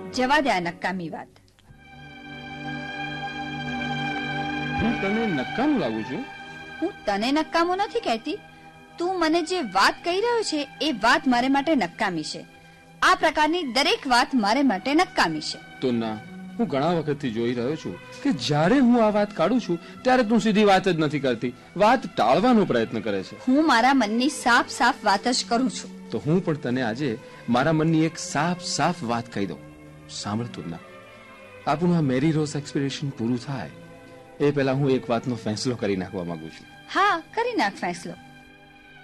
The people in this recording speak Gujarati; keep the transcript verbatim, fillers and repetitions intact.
જવા દે આ નકામી વાત. હું તને નકામું લાગુ છું? હું તને નકામું નથી કહેતી. તું મને જે વાત કહી રહ્યો છે એ વાત મારે માટે નકામી છે. આ પ્રકારની દરેક વાત મારે માટે નકામી છે. તો ના, હું ઘણા વખતથી જોઈ રહ્યો છું કે જ્યારે હું આ વાત કાઢું છું ત્યારે તું સીધી વાત જ નથી કરતી, વાત ટાળવાનો પ્રયત્ન કરે છે. હું મારા મનની સાફ સાફ વાત જ કરું છું. તો હું પણ તને આજે મારા મનની એક સાફ સાફ વાત કહી દઉં. સાંભળ તુલના, આપણું આ મેરી રોઝ એક્સપિરેશન પૂરું થાય એ પહેલા હું એક વાતનો ફેંસલો કરી નાખવા માંગુ છું. હા, કરી નાખ ફેંસલો.